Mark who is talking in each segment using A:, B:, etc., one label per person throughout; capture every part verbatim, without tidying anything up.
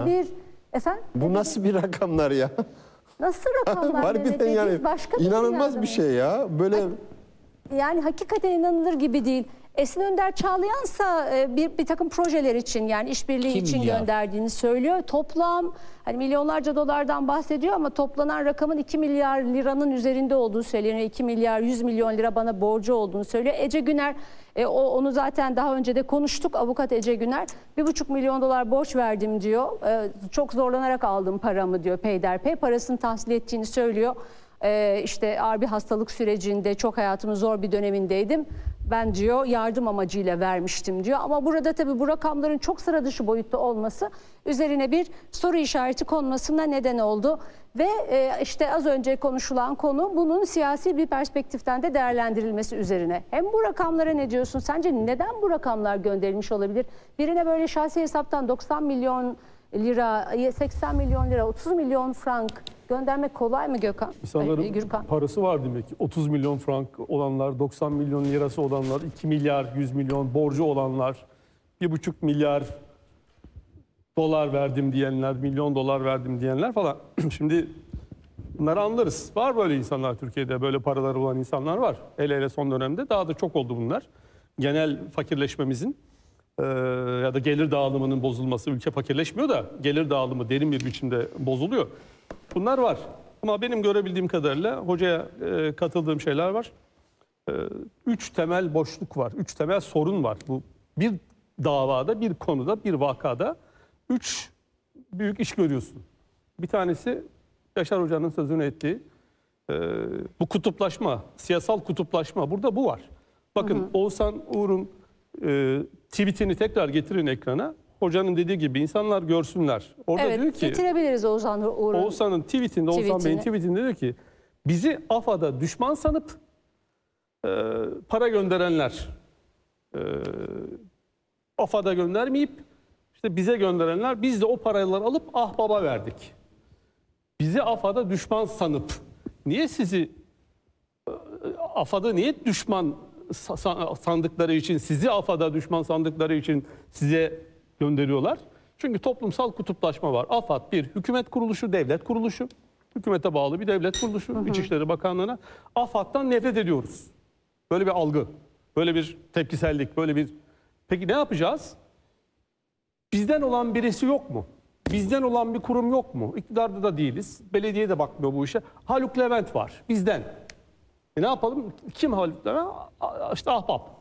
A: ya?
B: bir efendim.
A: Bu nasıl bir rakamlar ya?
B: Nasıl rakamlar?
A: Harbiden yani
B: başka
A: inanılmaz bir şey ya. Böyle
B: yani hakikaten inanılır gibi değil. Esin Önder Çağlayansa bir, bir takım projeler için yani işbirliği için
C: milyar?
B: gönderdiğini söylüyor. Toplam hani milyonlarca dolardan bahsediyor ama toplanan rakamın iki milyar liranın üzerinde olduğu söyleniyor. iki milyar yüz milyon lira bana borcu olduğunu söylüyor. Ece Güner e, o, onu zaten daha önce de konuştuk. Avukat Ece Güner bir buçuk milyon dolar borç verdim diyor. E, çok zorlanarak aldım paramı diyor peyderpey. Parasını tahsil ettiğini söylüyor. Ee, işte ağır bir hastalık sürecinde çok hayatımın zor bir dönemindeydim. Ben diyor yardım amacıyla vermiştim diyor. Ama burada tabii bu rakamların çok sıra dışı boyutta olması üzerine bir soru işareti konmasına neden oldu. Ve e, işte az önce konuşulan konu bunun siyasi bir perspektiften de değerlendirilmesi üzerine. Hem bu rakamlara ne diyorsun? Sence neden bu rakamlar gönderilmiş olabilir? Birine böyle şahsi hesaptan doksan milyon lira, seksen milyon lira, otuz milyon frank göndermek kolay mı Gökhan?
D: İnsanların
B: Ay, Gürkan.
D: parası var demek ki. otuz milyon frank olanlar, doksan milyon lirası olanlar, iki milyar yüz milyon borcu olanlar, bir buçuk milyar dolar verdim diyenler, milyon dolar verdim diyenler falan. Şimdi bunları anlarız. Var böyle insanlar Türkiye'de, böyle paraları olan insanlar var. Hele hele son dönemde daha da çok oldu bunlar. Genel fakirleşmemizin e, ya da gelir dağılımının bozulması, ülke fakirleşmiyor da gelir dağılımı derin bir biçimde bozuluyor. Bunlar var. Ama benim görebildiğim kadarıyla hocaya e, katıldığım şeyler var. E, üç temel boşluk var. Üç temel sorun var. Bu bir davada, bir konuda, bir vakada üç büyük iş görüyorsun. Bir tanesi Yaşar Hoca'nın sözünü ettiği e, bu kutuplaşma, siyasal kutuplaşma. Burada bu var. Bakın hı hı. Oğuzhan Uğur'un e, tweetini tekrar getirin ekrana. Hocanın dediği gibi insanlar görsünler. Orada
B: evet,
D: diyor ki
B: getirebiliriz Oğuzhan Uğur'un
D: Oğuzhan'ın tweetinde, Oğuzhan Bey'in tweetinde diyor ki bizi AFAD'a düşman sanıp e, para gönderenler, e, AFAD'a göndermeyip işte bize gönderenler, biz de o paraları alıp ahbaba verdik. Bizi AFAD'a düşman sanıp, niye sizi e, AFAD'ı niye düşman sandıkları için, sizi AFAD'a düşman sandıkları için size gönderiyorlar? Çünkü toplumsal kutuplaşma var. AFAD bir hükümet kuruluşu, devlet kuruluşu. Hükümete bağlı bir devlet kuruluşu. Hı hı. İçişleri Bakanlığı'na. AFAD'dan nefret ediyoruz. Böyle bir algı, böyle bir tepkisellik, böyle bir... Peki ne yapacağız? Bizden olan birisi yok mu? Bizden olan bir kurum yok mu? İktidarda da değiliz. Belediye de bakmıyor bu işe. Haluk Levent var, bizden. E ne yapalım? Kim Haluk Levent? İşte ahbap.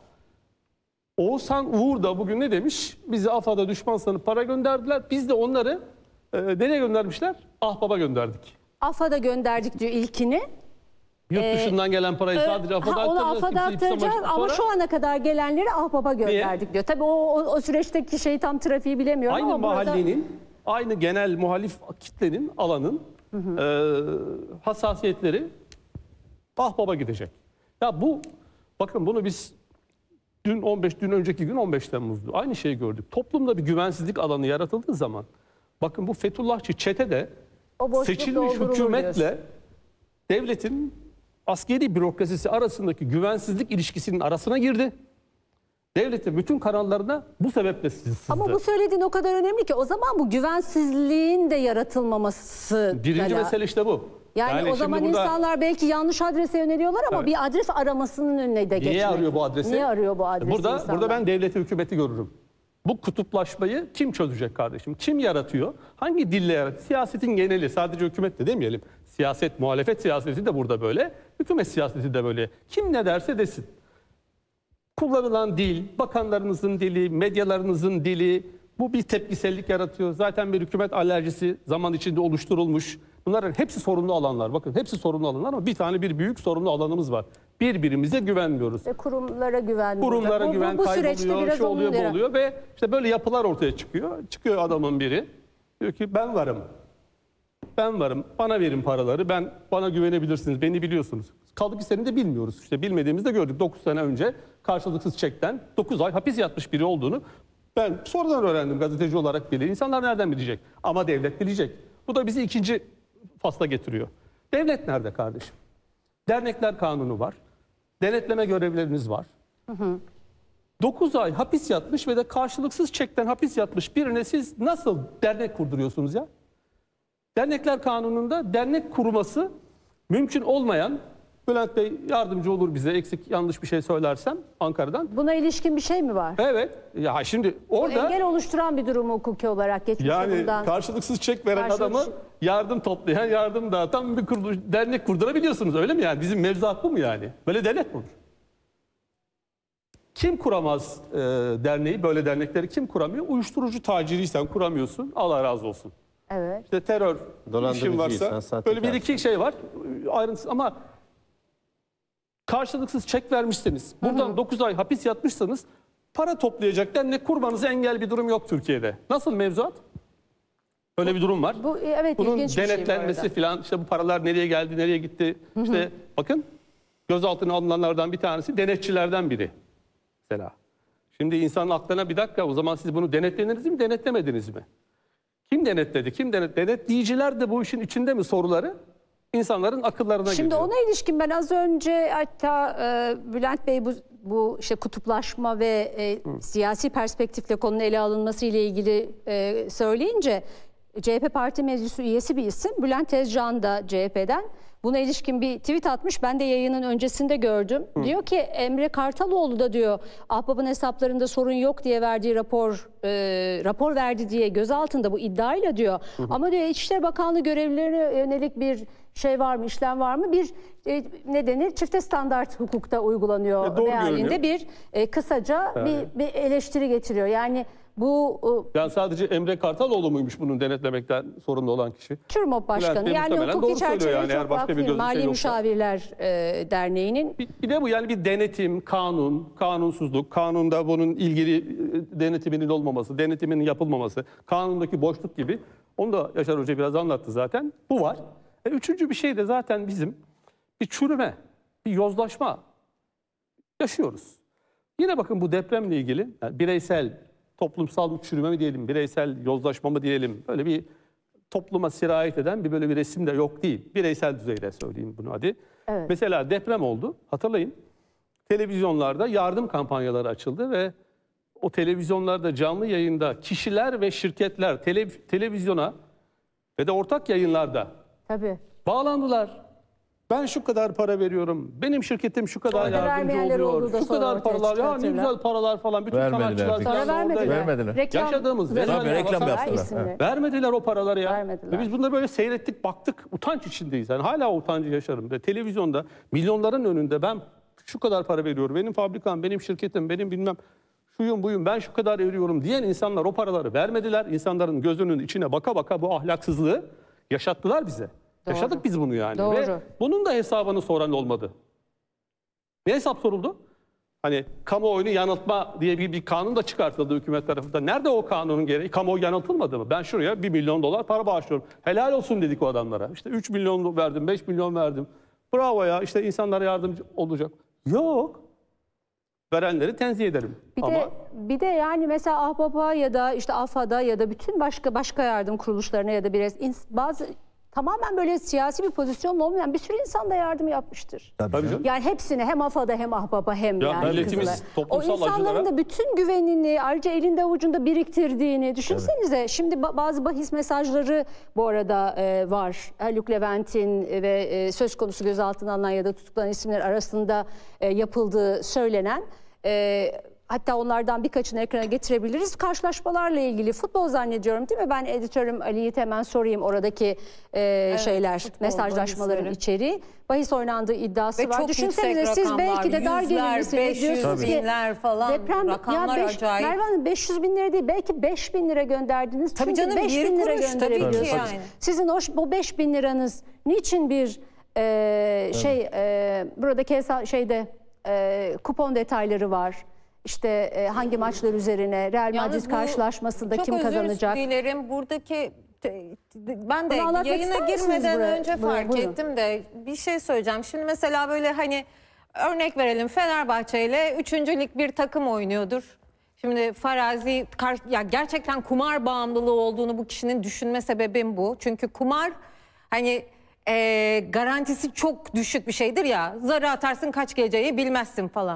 D: Oğuzhan Uğur da bugün ne demiş? Bizi AFAD'a düşman sanıp para gönderdiler. Biz de onları e, nereye göndermişler? Ahbaba gönderdik.
B: AFAD'a gönderdik diyor ilkini.
D: Yurt dışından ee, gelen parayı sadece AFAD'a aktaracağız.
B: Onu AFAD'a aktaracağız ama şu ana kadar gelenleri ahbaba gönderdik Niye? diyor. Tabii o, o, o süreçteki şeyi tam trafiği bilemiyorum
D: aynı
B: ama
D: mahallenin,
B: burada...
D: aynı genel muhalif kitlenin, alanın hı hı. E, hassasiyetleri ahbaba gidecek. Ya bu, bakın bunu biz dün on beş, dün önceki gün on beş Temmuz'du. Aynı şeyi gördük. Toplumda bir güvensizlik alanı yaratıldığı zaman, bakın bu Fethullahçı çete de seçilmiş hükümetle diyorsun. Devletin askeri bürokrasisi arasındaki güvensizlik ilişkisinin arasına girdi. Devletin bütün kanallarına bu sebeple sızdı.
B: Ama bu söylediğin o kadar önemli ki o zaman bu güvensizliğin de yaratılmaması.
D: Birinci
B: yani.
D: mesele işte bu.
B: Yani, yani o zaman burada... insanlar belki yanlış adrese yöneliyorlar ama evet. bir adres aramasının önüne de geçmek.
D: Niye arıyor bu adresi?
B: Niye arıyor bu adresi
D: burada,
B: insanlar?
D: Burada ben devleti, hükümeti görürüm. Bu kutuplaşmayı kim çözecek kardeşim? Kim yaratıyor? Hangi dille yaratıyor? Siyasetin geneli, sadece hükümet de demeyelim. Siyaset, muhalefet siyaseti de burada böyle. Hükümet siyaseti de böyle. Kim ne derse desin. Kullanılan dil, bakanlarınızın dili, medyalarınızın dili, bu bir tepkisellik yaratıyor. Zaten bir hükümet alerjisi zaman içinde oluşturulmuş. Bunların hepsi sorumlu alanlar. Bakın hepsi sorumlu alanlar ama bir tane bir büyük sorumlu alanımız var. Birbirimize güvenmiyoruz.
B: Ve kurumlara güvenmiyoruz.
D: Kurumlara bu, güven bu, bu kayboluyor, şu oluyor, bu oluyor ve işte böyle yapılar ortaya çıkıyor. Çıkıyor adamın biri. Diyor ki ben varım. Ben varım. Bana verin paraları. Ben bana güvenebilirsiniz. Beni biliyorsunuz. Kaldı ki seni de bilmiyoruz. İşte bilmediğimizde gördük. dokuz sene önce karşılıksız çekten dokuz ay hapis yatmış biri olduğunu ben sonradan öğrendim gazeteci olarak bile. İnsanlar nereden bilecek? Ama devlet bilecek. Bu da bizi ikinci fasla getiriyor. Devlet nerede kardeşim? Dernekler kanunu var. Denetleme görevleriniz var. Hı hı. dokuz ay hapis yatmış ve de karşılıksız çekten hapis yatmış birine siz nasıl dernek kurduruyorsunuz ya? Dernekler Kanunu'nda dernek kurması mümkün olmayan, Bülent Bey yardımcı olur bize eksik yanlış bir şey söylersem Ankara'dan.
B: Buna ilişkin bir şey mi var?
D: Evet. Ya şimdi orada
B: Engel oluşturan bir durum hukuki olarak geçmişte
D: yani
B: bundan.
D: karşılıksız çek veren
B: Karşılıksız-
D: adamı yardım toplayan, yardım dağıtan bir kuruluş, dernek kurdurabiliyorsunuz öyle mi yani? Bizim mevzuat bu mu yani? Böyle devlet mi olur? Kim kuramaz e, derneği? Böyle dernekleri kim kuramıyor? Uyuşturucu taciriysen kuramıyorsun. Allah razı olsun.
B: Evet.
D: İşte terör
A: Dolandırıcıysan,
D: işin varsa
A: sahtekar.
D: böyle bir iki şey var. Ayrıntısı ama karşılıksız çek vermişseniz, buradan dokuz ay hapis yatmışsanız para toplayacak dernek kurmanıza engel bir durum yok Türkiye'de. Nasıl mevzuat? Öyle bir durum var.
B: Bu evet
D: Bunun
B: ilginç bir şey bu
D: denetlenmesi
B: arada.
D: filan, işte bu paralar nereye geldi, nereye gitti. İşte bakın gözaltına alınanlardan bir tanesi denetçilerden biri. Mesela. Şimdi insanın aklına bir dakika o zaman siz bunu denetlediniz mi, denetlemediniz mi? Kim denetledi, kim denet? Denetleyiciler de bu işin içinde mi soruları? İnsanların akıllarına
B: Şimdi
D: geliyor.
B: ona ilişkin ben az önce hatta e, Bülent Bey bu bu işte kutuplaşma ve e, siyasi perspektifle konunun ele alınması ile ilgili e, söyleyince C H P Parti Meclisi üyesi bir isim Bülent Tezcan da C H P'den buna ilişkin bir tweet atmış. Ben de yayının öncesinde gördüm. Hı. Diyor ki Emre Kartaloğlu da diyor Ahbap'ın hesaplarında sorun yok diye verdiği rapor e, rapor verdi diye gözaltında bu iddiayla diyor. Hı hı. Ama diyor İçişleri Bakanlığı görevlilerine yönelik bir şey var mı, işlem var mı? Bir e, ne denir? Çifte standart hukukta uygulanıyor
D: e,
B: mealinde bir e, kısaca yani. bir, bir eleştiri getiriyor. Yani bu
D: yani sadece Emre Kartaloğlu muymuş bunun denetlemekten sorumlu olan kişi?
B: TÜRMOP Başkanı. Yani hukuki çerçevesi yani, çok vakfı. Mali şey Müşavirler e, Derneği'nin.
D: Bir, bir de bu yani bir denetim, kanun, kanunsuzluk, kanunda bunun ilgili e, denetiminin olmaması, denetiminin yapılmaması, kanundaki boşluk gibi. Onu da Yaşar Hoca biraz anlattı zaten. Bu var. E, üçüncü bir şey de zaten bizim bir çürüme, bir yozlaşma yaşıyoruz. Yine bakın bu depremle ilgili yani bireysel, toplumsal çürüme mi diyelim, bireysel yozlaşma mı diyelim, böyle bir topluma sirayet eden bir böyle bir resim de yok değil. Bireysel düzeyde söyleyeyim bunu hadi. Evet. Mesela deprem oldu, hatırlayın. Televizyonlarda yardım kampanyaları açıldı ve o televizyonlarda canlı yayında kişiler ve şirketler tele, televizyona ve de ortak yayınlarda
B: Tabii.
D: bağlandılar. Ben şu kadar para veriyorum. Benim şirketim şu kadar
B: Orada
D: yardımcı oluyor. Şu kadar paralar. Ya ne güzel paralar falan. Bütün
C: Vermediler.
D: sanatçılar
B: Sonra vermediler.
C: Vermediler.
B: Reklam,
D: yaşadığımız
C: Tabii, reklam yaptılar.
D: vermediler o paraları ya.
B: Vermediler.
D: Ve biz bunları böyle seyrettik, baktık. Utanç içindeyiz. Yani hala o utancı yaşarım. Ve televizyonda milyonların önünde ben şu kadar para veriyorum. Benim fabrikam, benim şirketim, benim bilmem şuyum buyum ben şu kadar veriyorum diyen insanlar o paraları vermediler. İnsanların gözünün içine baka baka bu ahlaksızlığı yaşattılar bize. Doğru. Yaşadık biz bunu yani.
B: Doğru.
D: Ve bunun da hesabını soran olmadı. Ne hesap soruldu? Hani kamuoyunu yanıltma diye bir, bir kanun da çıkartıldı hükümet tarafından. Nerede o kanunun gereği? Kamuoyu yanıltılmadı mı? Ben şuraya bir milyon dolar para bağışlıyorum. Helal olsun dedik o adamlara. İşte üç milyon verdim, beş milyon verdim. Bravo ya işte insanlara yardımcı olacak. Yok. Verenleri tenzih ederim.
B: Bir
D: Ama
B: de bir de yani mesela Ahbap'a ya da işte AFAD'a ya da bütün başka başka yardım kuruluşlarına ya da biraz bazı tamamen böyle siyasi bir pozisyon olmayan bir sürü insan da yardım yapmıştır.
D: Tabii canım.
B: Yani hepsine hem AFAD'a hem Ahbap'a hem
D: ya
B: yani
D: milletimiz
B: Kızılay'a.
D: toplumsal
B: o insanların
D: acılara...
B: da bütün güvenini ayrıca elinde avucunda biriktirdiğini düşünsenize. Evet. Şimdi bazı bahis mesajları bu arada e, var. Haluk Levent'in ve e, söz konusu gözaltına alınan ya da tutuklanan isimler arasında e, yapıldığı söylenen. E, Hatta onlardan birkaçını ekrana getirebiliriz. Karşılaşmalarla ilgili futbol zannediyorum değil mi? Ben editörüm Ali'yi hemen sorayım oradaki e, evet, şeyler, futbol, mesajlaşmaların bahisleri. içeriği. Bahis oynandığı iddiası
E: ve
B: var. Düşünsenize siz belki de dar gelirlisiniz diyorsunuz ki
E: binler falan
B: deprem,
E: rakamlar
B: ya beş,
E: acayip.
B: Merve Hanım beş yüz bin lira değil belki beş bin lira gönderdiniz.
E: Tabii
B: Çünkü
E: canım
B: beş bin lira
E: kuruş tabii ki yani.
B: Sizin o, bu beş bin liranız niçin bir e, şey e, buradaki hesap, şeyde e, kupon detayları var. İşte e, hangi maçlar üzerine, Real Madrid karşılaşmasında kim kazanacak?
E: Çok özür dilerim. Buradaki ben de
B: Bunu
E: yayına girmeden
B: buraya?
E: önce
B: Buyurun,
E: fark
B: buyurun.
E: ettim de bir şey söyleyeceğim. Şimdi mesela böyle hani örnek verelim, Fenerbahçe ile üçüncü lig bir takım oynuyordur. Şimdi farazi ya gerçekten kumar bağımlılığı olduğunu bu kişinin düşünme sebebim bu. Çünkü kumar hani e, garantisi çok düşük bir şeydir ya. Zarı atarsın kaç geleceği bilmezsin falan.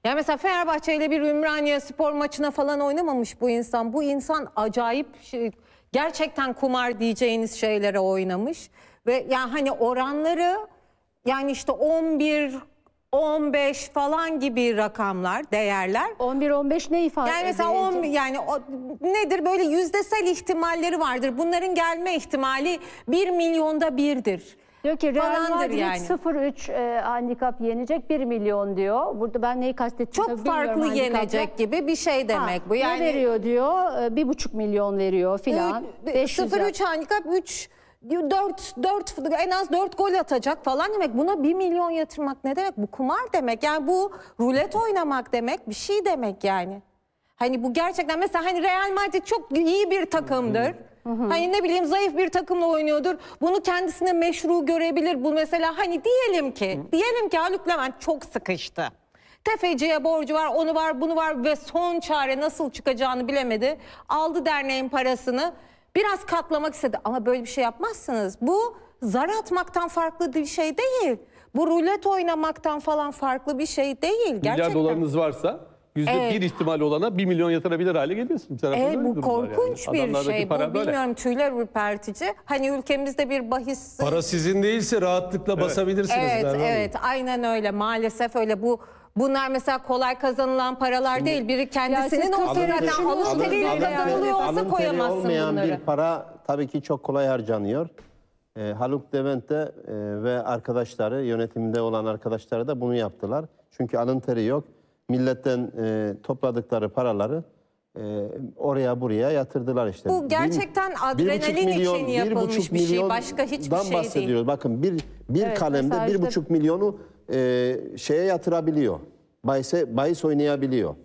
E: Yani mesela Fenerbahçe ile bir Ümraniye Spor maçına falan oynamamış bu insan. Bu insan acayip şey, gerçekten kumar diyeceğiniz şeylere oynamış. Ve yani hani oranları yani işte on bir on beş falan gibi rakamlar, değerler.
B: on bir on beş ne ifade ediyor?
E: Yani mesela on, yani o, nedir böyle yüzdesel ihtimalleri vardır. Bunların gelme ihtimali bir milyonda birdir.
B: Diyor ki Real
E: falandır
B: Madrid
E: yani.
B: sıfır üç e, handikap yenecek bir milyon diyor. Burada ben neyi kastettiğimi
E: Çok
B: bilmiyorum
E: farklı
B: handikapla.
E: yenecek gibi bir şey demek
B: Ha,
E: bu. Yani
B: ne veriyor diyor? E, bir buçuk milyon veriyor filan. beş yüz
E: sıfır
B: yap-
E: üç handikap üç dört dört en az dört gol atacak falan demek. Buna bir milyon yatırmak ne demek? Bu kumar demek. Yani bu rulet oynamak demek, bir şey demek yani. Hani bu gerçekten mesela hani Real Madrid çok iyi bir takımdır. Hani ne bileyim zayıf bir takımla oynuyordur. Bunu kendisine meşru görebilir. Bu mesela hani diyelim ki diyelim ki Haluk Levent çok sıkıştı. Tefeciye borcu var, onu var, bunu var ve son çare nasıl çıkacağını bilemedi. Aldı derneğin parasını. Biraz katlamak istedi ama böyle bir şey yapmazsınız. Bu zar atmaktan farklı bir şey değil. Bu rulet oynamaktan falan farklı bir şey değil. Gerçekten.
D: Milyar dolarınız varsa yüzde
E: Evet.
D: bir ihtimal olana bir milyon yatırabilir hale geliyorsun. Bir
E: Evet, bu
D: durumlar
E: korkunç
D: yani.
E: bir
D: Adamlardaki
E: şey. Bu
D: para böyle.
E: bilmiyorum tüyler ürpertici. Hani ülkemizde bir bahis...
C: Para sizin değilse rahatlıkla basabilirsiniz.
E: Evet,
C: Berna Hanım.
E: evet, aynen öyle. Maalesef öyle. Bu bunlar mesela kolay kazanılan paralar değil. Biri kendisinin
B: siz
E: olsa
B: alın-
E: zaten
B: alın-
E: alın teriyle
B: alın-
E: kazanılıyor olsa
A: alın teri
E: koyamazsın
A: olmayan
E: bunları.
A: bir para tabii ki çok kolay harcanıyor. Ee, Haluk Levent de e, ve arkadaşları, yönetimde olan arkadaşları da bunu yaptılar. Çünkü alın teri yok. Milletten e, topladıkları paraları e, oraya buraya yatırdılar işte.
E: Bu gerçekten
A: Bir- bir
E: adrenalin
A: buçuk milyon-
E: için
A: bir
E: yapılmış
A: buçuk
E: bir şey.
A: milyondan
E: Başka hiçbir şey değil.
A: bahsediyoruz. Bakın bir bir
B: Evet,
A: kalemde
B: mesela
A: bir
B: işte-
A: buçuk milyonu e, şeye yatırabiliyor. Bahise, bahis oynayabiliyor.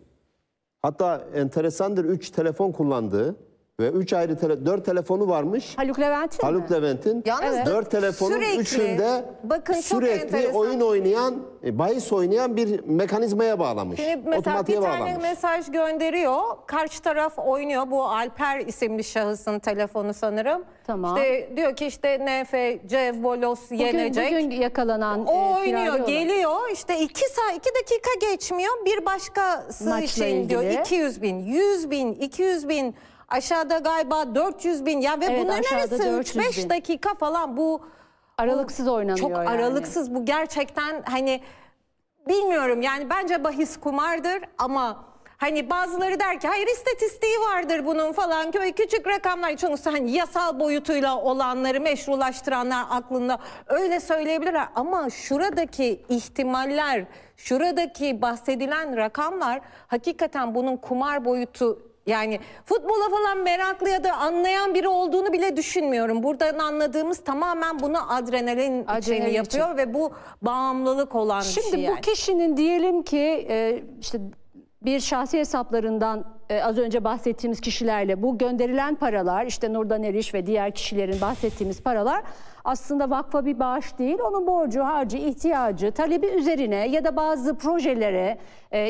A: Hatta enteresandır, üç telefon kullandığı ve üç ayrı tele, dört telefonu varmış.
B: Haluk Levent'in mi?
A: Haluk Levent'in
E: Yalnız
A: dört telefonun
E: sürekli-
A: üçünde
E: bakın çok
A: sürekli
E: enteresan.
A: oyun oynayan, e, bahis oynayan bir mekanizmaya bağlamış.
E: Şimdi mesela
A: Otomatiğe
E: bir tane
A: bağlamış.
E: mesaj gönderiyor. Karşı taraf oynuyor. Bu Alper isimli şahısın telefonu sanırım.
B: Tamam.
E: İşte diyor ki işte N F C Volos yenecek.
B: Bugün, bugün yakalanan
E: O
B: e,
E: oynuyor,
B: firari olan.
E: geliyor. İşte iki saat, iki dakika geçmiyor. Bir başkası
B: Maçla
E: için diyor
B: ilgili.
E: iki yüz bin, yüz bin, iki yüz bin. Aşağıda galiba dört yüz bin. Ya ve
B: Evet,
E: bunların
B: aşağıda
E: arası
B: dört
E: üç
B: yüz
E: beş
B: bin.
E: dakika falan bu
B: Aralıksız oynanıyor
E: çok
B: yani.
E: aralıksız. Bu gerçekten hani bilmiyorum yani bence bahis kumardır ama hani bazıları der ki hayır istatistiği vardır bunun falan. Böyle küçük rakamlar çoğunlukla hani yasal boyutuyla olanları meşrulaştıranlar aklında öyle söyleyebilirler. Ama şuradaki ihtimaller, şuradaki bahsedilen rakamlar hakikaten bunun kumar boyutu. Yani futbola falan meraklı ya da anlayan biri olduğunu bile düşünmüyorum. Buradan anladığımız tamamen bunu adrenalin,
B: Adrenalin
E: için
B: için.
E: yapıyor ve bu bağımlılık olan
B: Şimdi
E: bir şey yani.
B: bu kişinin diyelim ki e, işte bir şahsi hesaplarından e, az önce bahsettiğimiz kişilerle bu gönderilen paralar işte Nurdan Eriş ve diğer kişilerin bahsettiğimiz paralar aslında vakfa bir bağış değil. Onun borcu, harcı, ihtiyacı, talebi üzerine ya da bazı projelere e,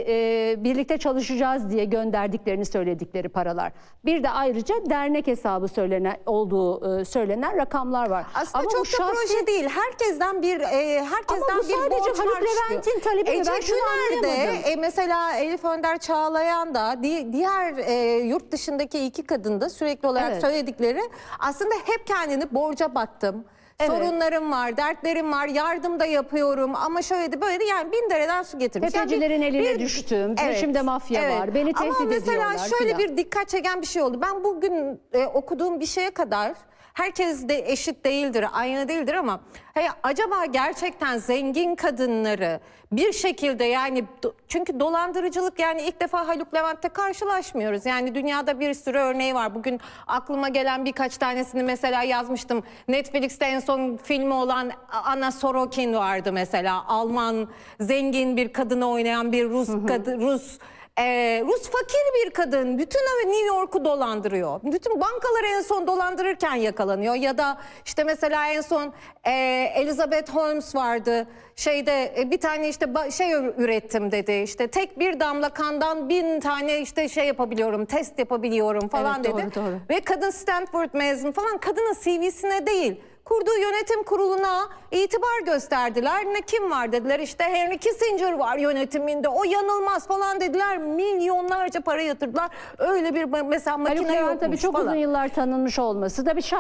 B: e, birlikte çalışacağız diye gönderdiklerini söyledikleri paralar. Bir de ayrıca dernek hesabı söylenen olduğu e, söylenen rakamlar var.
E: Aslında
B: Ama
E: çok
B: bu
E: da
B: şahsi-
E: proje değil. Herkesten bir e, herkesten
B: Ama bu
E: bir
B: sadece
E: borç
B: Haluk
E: var çıkıyor.
B: Levent'in talebi mi?
E: Ece
B: Ben şunu
E: Güner de
B: anlayamadım.
E: e, mesela Elif Önder Çağlayan da di- diğer e, yurt dışındaki iki kadın da sürekli olarak
B: Evet.
E: söyledikleri aslında hep kendini borca battım.
B: Evet.
E: Sorunlarım var, dertlerim var, yardım da yapıyorum ama şöyle de böyle de yani bin dereden su getirmiş. Yani
B: Tefecilerin
E: bir-
B: eline
E: bir-
B: düştüm, peşimde mafya var, beni tehdit
E: Ama mesela
B: ediyorlar
E: şöyle
B: filan.
E: bir dikkat çeken bir şey oldu. Ben bugün e, okuduğum bir şeye kadar herkes de eşit değildir, aynı değildir ama hey, acaba gerçekten zengin kadınları bir şekilde yani do- çünkü dolandırıcılık yani ilk defa Haluk Levent'te karşılaşmıyoruz. Yani dünyada bir sürü örneği var. Bugün aklıma gelen birkaç tanesini mesela yazmıştım. Netflix'te en son filmi olan Anna Sorokin vardı mesela. Alman zengin bir kadını oynayan bir Rus kadın, Rus Ee, Rus fakir bir kadın bütün New York'u dolandırıyor. Bütün bankaları en son dolandırırken yakalanıyor. Ya da işte mesela en son e, Elizabeth Holmes vardı. Şeyde e, bir tane işte ba- şey ürettim dedi. İşte tek bir damla kandan bin tane işte şey yapabiliyorum, test yapabiliyorum falan
B: Evet,
E: dedi.
B: doğru, doğru.
E: Ve kadın Stanford mezunu falan kadının C V'sine değil. kurduğu yönetim kuruluna itibar gösterdiler. Ne kim var dediler, işte Henry Kissinger var yönetiminde, o yanılmaz falan dediler. Milyonlarca para yatırdılar. Öyle bir mesela
B: Haluk
E: makine
B: Levent tabii
E: yokmuş
B: çok
E: falan.
B: uzun yıllar tanınmış olması da bir şart.